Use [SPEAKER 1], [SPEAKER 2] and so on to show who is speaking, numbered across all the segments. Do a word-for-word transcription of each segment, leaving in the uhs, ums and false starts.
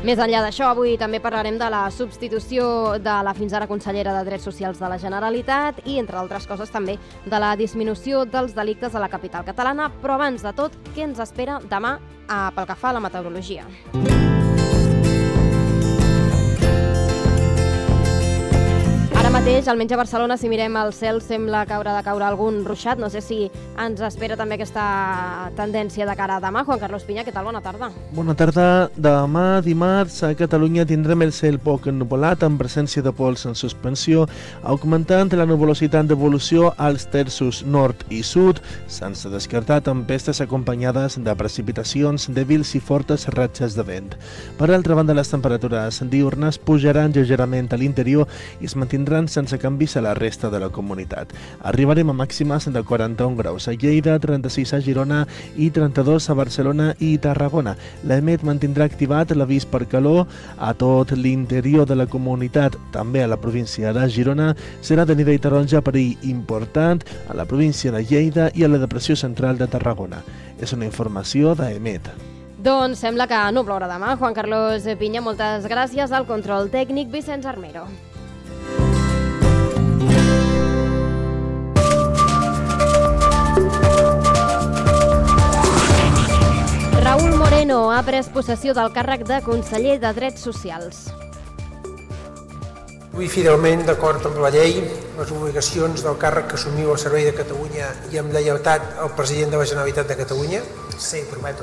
[SPEAKER 1] Més enllà d'això, avui també parlarem de la substitució de la fins ara consellera de Drets Socials de la Generalitat i, entre altres coses, també de la disminució dels delictes a la capital catalana. Però abans de tot, què ens espera demà eh, pel que fa a la meteorologia? Ara mateix, almenys a Barcelona, si mirem el cel, sembla que haurà de caure algun ruixat. No sé si ens espera també aquesta tendència de cara a demà. Juan Carlos Piña, què tal? Bona tarda.
[SPEAKER 2] Bona tarda. Demà, dimarts, a Catalunya tindrem el cel poc ennuvolat, amb presència de pols en suspensió, augmentant la nuvolositat d'evolució als terços nord i sud, sense descartar tempestes acompanyades de precipitacions dèbils i fortes ratxes de vent. Per altra banda, les temperatures diürnes pujaran lleugerament a l'interior i es mantindran sense canvis a la resta de la comunitat. Arribarem a màximes de quaranta-un graus a Lleida, trenta-sis a Girona i trenta-dos a Barcelona i Tarragona. L'EMET mantindrà activat l'avís per calor a tot l'interior de la comunitat. També a la província de Girona serà de nivell taronja perill important a la província de Lleida i a la depressió central de Tarragona. És una informació d'EMET.
[SPEAKER 1] Doncs sembla que no plourà demà. Juan Carlos Piña, moltes gràcies. Al control tècnic, Vicenç Armero. Raúl Moreno ha pres possessió del càrrec de conseller de Drets Socials.
[SPEAKER 3] Vull fidelment, d'acord amb la llei, les obligacions del càrrec que assumiu al servei de Catalunya i amb lleialtat al president de la Generalitat de Catalunya. Sí, prometo.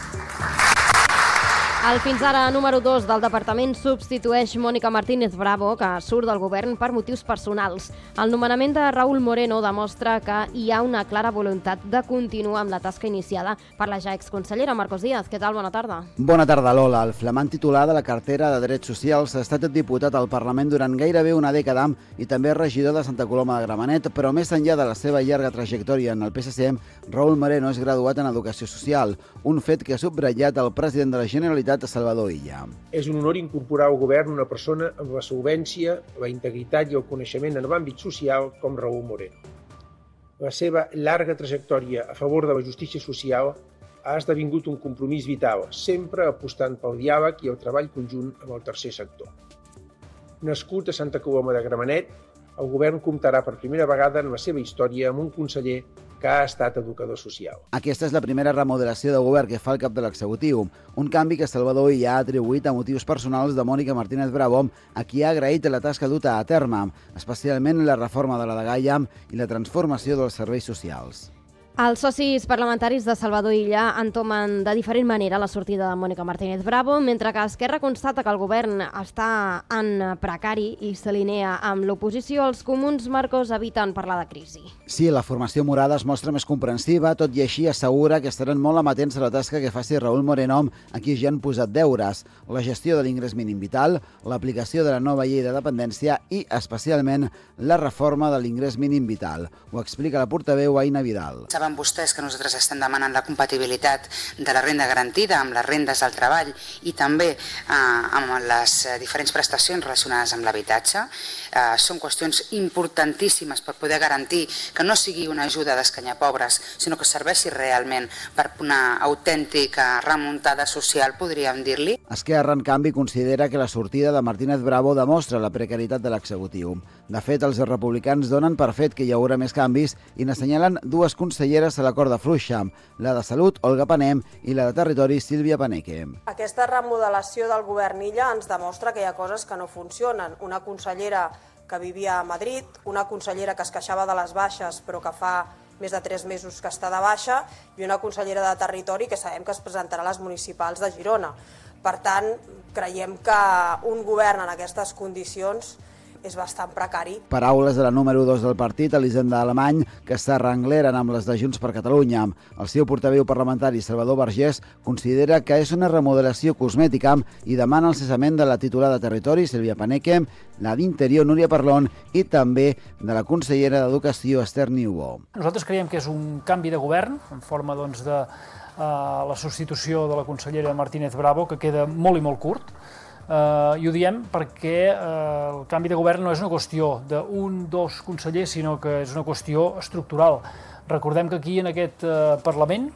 [SPEAKER 1] El fins ara número dos del departament substitueix Mónica Martínez Bravo, que surt del govern per motius personals. El nomenament de Raúl Moreno demostra que hi ha una clara voluntat de continuar amb la tasca iniciada per la ja exconsellera. Marcos Díaz, què tal? Bona tarda.
[SPEAKER 4] Bona tarda, Lola. El flamant titular de la cartera de Drets Socials ha estat diputat al Parlament durant gairebé una dècada i també regidor de Santa Coloma de Gramenet, però més enllà de la seva llarga trajectòria en el P S C, Raúl Moreno és graduat en Educació Social, un fet que ha subratllat el president de la Generalitat, Salvador Illa.
[SPEAKER 3] És un honor incorporar al govern una persona amb la solvència, la integritat i el coneixement en l'àmbit social com Raúl Moreno. La seva llarga trajectòria a favor de la justícia social ha esdevingut un compromís vital, sempre apostant pel diàleg i el treball conjunt amb el tercer sector. Nascut a Santa Coloma de Gramenet, el govern comptarà per primera vegada en la seva història amb un conseller que ha estat educador social.
[SPEAKER 4] Aquesta és la primera remodelació de govern que fa el cap de l'executiu, un canvi que Salvador Illa ha atribuït a motius personals de Mónica Martínez Bravo, a qui ha agraït la tasca duta a terme, especialment la reforma de la dgaia i la transformació dels serveis socials.
[SPEAKER 1] Els socis parlamentaris de Salvador Illa entomen de diferent manera la sortida de Mónica Martínez Bravo, mentre que Esquerra constata que el govern està en precari i s'alinea amb l'oposició. Els comuns, Marcos, eviten parlar de crisi.
[SPEAKER 4] Sí, la formació morada es mostra més comprensiva, tot i així assegura que estaran molt amatents a la tasca que faci Raúl Moreno, a qui ja han posat deures, la gestió de l'ingrés mínim vital, l'aplicació de la nova llei de dependència i, especialment, la reforma de l'ingrés mínim vital. Ho explica la portaveu Aina Vidal.
[SPEAKER 5] Saben vostès que nosaltres estem demanant la compatibilitat de la renda garantida amb les rendes del treball i també eh, amb les diferents prestacions relacionades amb l'habitatge. Eh, són qüestions importantíssimes per poder garantir que no sigui una ajuda d'escanyar pobres, sinó que serveixi realment per una autèntica remuntada social, podríem dir-li.
[SPEAKER 4] Esquerra, en canvi, considera que la sortida de Martínez Bravo demostra la precarietat de l'executiu. De fet, els republicans donen per fet que hi haurà més canvis i n'assenyalen dues conselleres a la corda fluixa, la de Salut, Olga Panem, i la de Territori, Sílvia Paneque.
[SPEAKER 6] Aquesta remodelació del govern Illa ens demostra que hi ha coses que no funcionen. Una consellera que vivia a Madrid, una consellera que es queixava de les baixes però que fa més de tres mesos que està de baixa, i una consellera de Territori que sabem que es presentarà a les municipals de Girona. Per tant, creiem que un govern en aquestes condicions és bastant precari.
[SPEAKER 4] Paraules de la número dos del partit, Elisenda Alemany, que s'arrengleren amb les de Junts per Catalunya. El seu portaveu parlamentari, Salvador Vergés, considera que és una remodelació cosmètica i demana el cessament de la titular de Territori, Sílvia Paneque, la d'Interior, Núria Parlon, i també de la consellera d'Educació, Esther Niubó.
[SPEAKER 7] Nosaltres creiem que és un canvi de govern, en forma doncs, de uh, la substitució de la consellera Martínez Bravo, que queda molt i molt curt. Uh, I ho diem perquè uh, el canvi de govern no és una qüestió d'un, dos consellers, sinó que és una qüestió estructural. Recordem que aquí, en aquest uh, Parlament,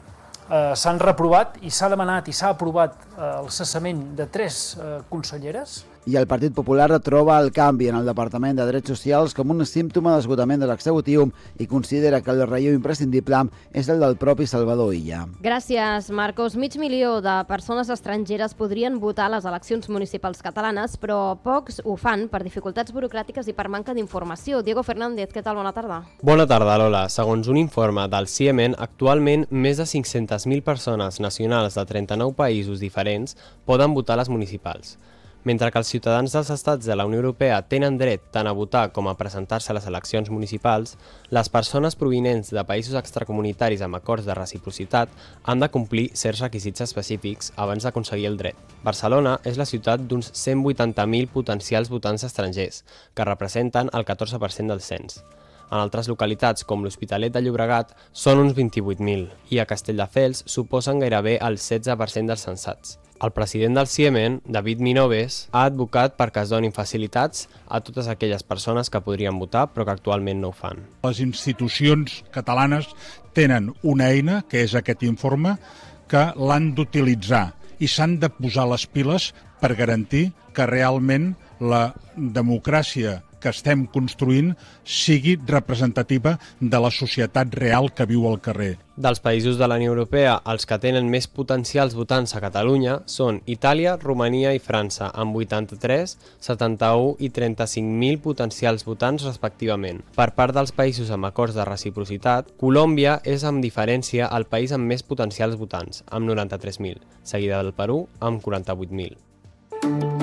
[SPEAKER 7] eh, s'han reprovat i s'ha demanat i s'ha aprovat eh, el cessament de tres eh, conselleres.
[SPEAKER 4] I el Partit Popular troba el canvi en el Departament de Drets Socials com un símptoma d'esgotament de l'executiu i considera que el relleu imprescindible és el del propi Salvador Illa.
[SPEAKER 1] Gràcies, Marcos. Mig milió de persones estrangeres podrien votar a les eleccions municipals catalanes, però pocs ho fan per dificultats burocràtiques i per manca d'informació. Diego Fernández, què tal? Bona tarda.
[SPEAKER 8] Bona tarda, Lola. Segons un informe del Ciemen, actualment més de cinc-centes mil persones nacionals de trenta-nou països diferents poden votar a les municipals. Mentre que els ciutadans dels estats de la Unió Europea tenen dret tant a votar com a presentar-se a les eleccions municipals, les persones provinents de països extracomunitaris amb acords de reciprocitat han de complir certs requisits específics abans d'aconseguir el dret. Barcelona és la ciutat d'uns cent vuitanta mil potencials votants estrangers, que representen el catorze per cent del cens. En altres localitats, com l'Hospitalet de Llobregat, són uns vint-i-vuit mil, i a Castelldefels suposen gairebé el setze per cent dels censats. El president del Ciemen, David Minoves, ha advocat perquè es donin facilitats a totes aquelles persones que podrien votar però que actualment no ho fan.
[SPEAKER 9] Les institucions catalanes tenen una eina, que és aquest informe, que l'han d'utilitzar i s'han de posar les piles per garantir que realment la democràcia que estem construint sigui representativa de la societat real que viu al carrer.
[SPEAKER 8] Dels països de la Unió Europea, els que tenen més potencials votants a Catalunya són Itàlia, Romania i França, amb vuitanta-tres, setanta-u i trenta-cinc mil potencials votants respectivament. Per part dels països amb acords de reciprocitat, Colòmbia és amb diferència el país amb més potencials votants, amb noranta-tres mil, seguida del Perú amb quaranta-vuit mil.